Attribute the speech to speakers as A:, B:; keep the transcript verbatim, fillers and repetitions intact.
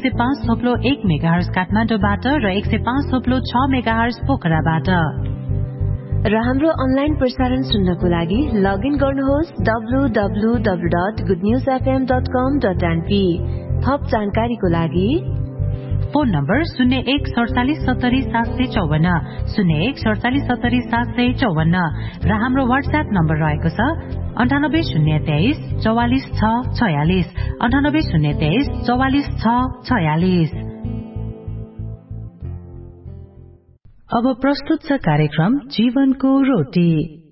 A: सय पाँच थोप्लो एक मेगाहर्ज काठमाडौँबाट र एक सय पाँच थोप्लो छ मेगाहर्ज पोखराबाट।
B: र हाम्रो अनलाइन प्रसारण सुन्नको लागि लगइन गर्नुहोस् W W W dot good news F am dot com dot an P. थप जानकारीको लागि
A: फोन नम्बर शून्य एक सडचालिस सत्तरी सात सय चौवन्न शून्य एक सडचालिस सत्तरी सात सय चौवन्न र हाम्रो वाट्सएप नम्बर रहेको छ अन्ठानब्बे शून्य तेइस चौवालिस छ छयालिस अन्ठानब्बे शून्य तेइस चौवालिस छ छयालिस। अब प्रस्तुत छ कार्यक्रम जीवनको रोटी।